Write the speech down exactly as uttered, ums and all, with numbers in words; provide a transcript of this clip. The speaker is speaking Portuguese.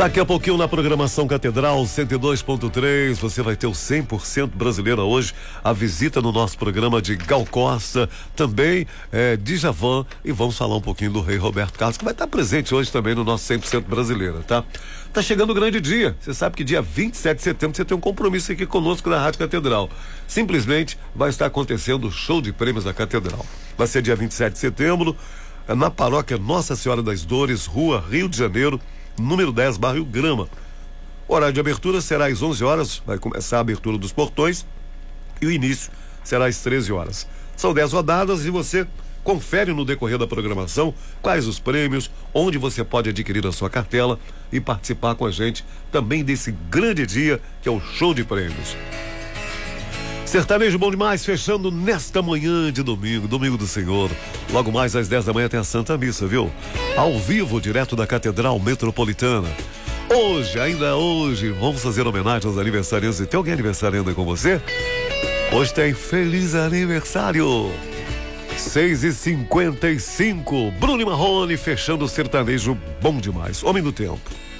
Daqui a pouquinho na programação Catedral cento e dois ponto três, você vai ter o cem por cento brasileira hoje, a visita no nosso programa de Gal Costa, também é, Djavan, e vamos falar um pouquinho do Rei Roberto Carlos, que vai estar presente hoje também no nosso cem por cento brasileira, tá? Tá chegando o grande dia, você sabe que dia vinte e sete de setembro você tem um compromisso aqui conosco na Rádio Catedral. Simplesmente vai estar acontecendo o show de prêmios da Catedral. Vai ser dia vinte e sete de setembro, na paróquia Nossa Senhora das Dores, Rua Rio de Janeiro, número dez, bairro Grama. O horário de abertura será às onze horas, vai começar a abertura dos portões e o início será às treze horas. São dez rodadas e você confere no decorrer da programação quais os prêmios, onde você pode adquirir a sua cartela e participar com a gente também desse grande dia que é o show de prêmios. Sertanejo bom demais, fechando nesta manhã de domingo, domingo do Senhor. Logo mais às dez da manhã tem a Santa Missa, viu? Ao vivo, direto da Catedral Metropolitana. Hoje, ainda hoje, vamos fazer homenagem aos aniversariantes. E tem alguém aniversariando aí com você? Hoje tem feliz aniversário. seis e cinquenta e cinco, Bruno e Marrone fechando o sertanejo bom demais. Homem do tempo.